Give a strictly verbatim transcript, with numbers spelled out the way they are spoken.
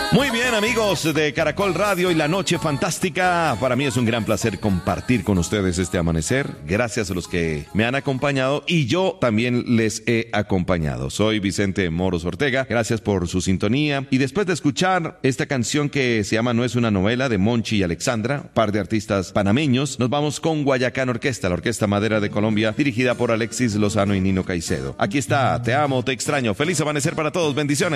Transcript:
Muy bien, amigos de Caracol Radio y La Noche Fantástica. Para mí es un gran placer compartir con ustedes este amanecer. Gracias a los que me han acompañado y yo también les he acompañado. Soy Vicente Moros Ortega. Gracias por su sintonía. Y después de escuchar esta canción que se llama No es una novela, de Monchi y Alexandra, par de artistas panameños, nos vamos con Guayacán Orquesta, la Orquesta Madera de Colombia, dirigida por Alexis Lozano y Nino Caicedo. Aquí está, Te amo, te extraño. Feliz amanecer para todos. Bendiciones.